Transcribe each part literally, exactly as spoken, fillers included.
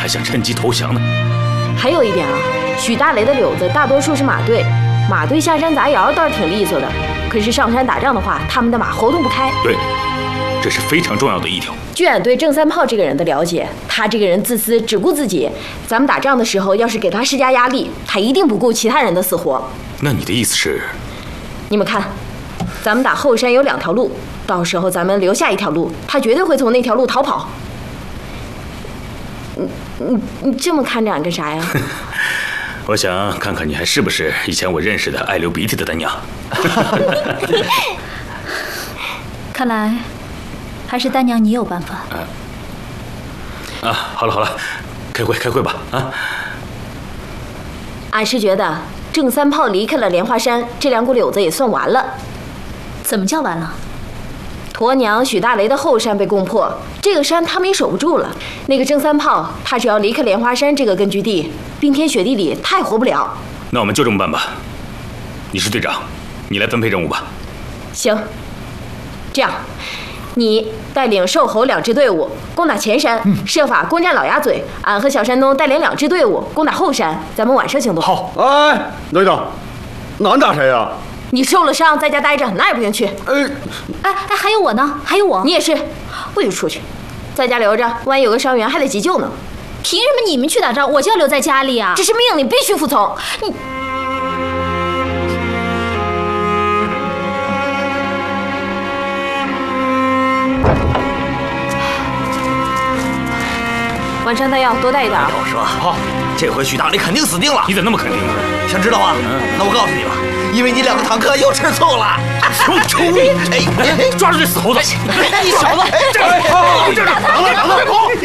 还想趁机投降呢。 还有一点啊，许大雷的柳子大多数是马队，马队下山砸窑倒是挺利索的，可是上山打仗的话，他们的马活动不开。 对，这是非常重要的一条。 据俺对郑三炮这个人的了解，他这个人自私，只顾自己。咱们打仗的时候，要是给他施加压力，他一定不顾其他人的死活。 那你的意思是？ 你们看，咱们打后山有两条路，到时候咱们留下一条路，他绝对会从那条路逃跑。你你你这么看着俺干啥呀？ 我想看看你还是不是以前我认识的爱流鼻涕的丹娘。 看来还是丹娘你有办法。 啊，啊，好了好了，开会开会吧啊！ 俺是觉得郑三炮离开了莲花山，这两股柳子也算完了。 怎么叫完了？ 驼娘许大雷的后山被攻破，这个山他们也守不住了。那个郑三炮，他只要离开莲花山这个根据地，冰天雪地里他也活不了。 那我们就这么办吧。你是队长，你来分配任务吧。 行，这样，你带领瘦猴两支队伍攻打前山，嗯、设法攻占老鸭嘴。俺和小山东带领两支队伍攻打后山，咱们晚上行动。 好。哎，队长，那俺打谁呀？ 你受了伤，在家待着，哪也不愿去。 哎， 哎哎，还有我呢，还有我。 你也是，不许出去，在家留着，万一有个伤员还得急救呢。 凭什么你们去打仗，我就要留在家里啊？ 这是命令，必须服从。你。晚上弹药多带一点啊！ 是吧？好，这回许大雷肯定死定了。 你咋那么肯定呢？ 想知道吗？嗯、那我告诉你吧，因为你两个坦克又吃醋了。 求求你！哎，抓住这死猴子！ 你小子，这儿，这儿，挡了，挡了，别跑！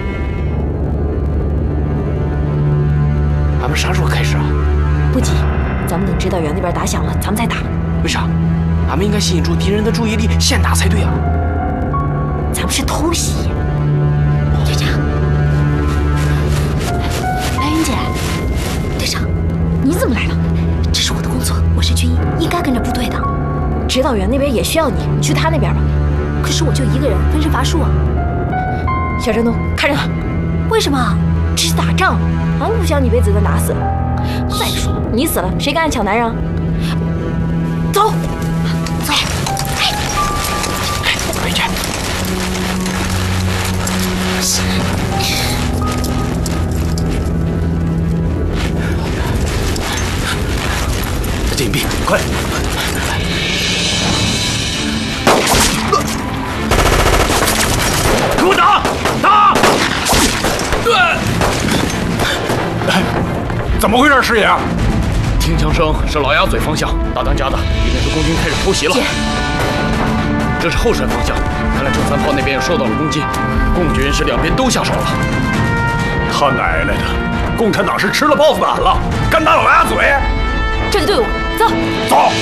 俺们啥时候开始啊？ 不急，咱们等指导员那边打响了，咱们再打。 为啥？俺们应该吸引住敌人的注意力，先打才对啊。 咱们是偷袭。 队长，白云姐，队长， 你怎么来了？ 这是我的工作，我是军医，应该跟着部队的。 指导员那边也需要你，你去他那边吧。 可是我就一个人，分身乏术啊。 小山东，看着他。 为什么？ 这是打仗，俺不想你被子弹打死。 再说， 你死了，谁敢俺抢男人啊？走，走。 哎，回去。 再隐蔽，快！给我打！打！ 怎么回事，师爷？ 听枪声是老鸭嘴方向，大当家的，一定是共军开始偷袭了。这是后山方向，看来郑三炮那边也受到了攻击，共军是两边都下手了。 他奶奶的，共产党是吃了豹子胆了，敢打老鸭嘴！ 这个队伍，走， 走。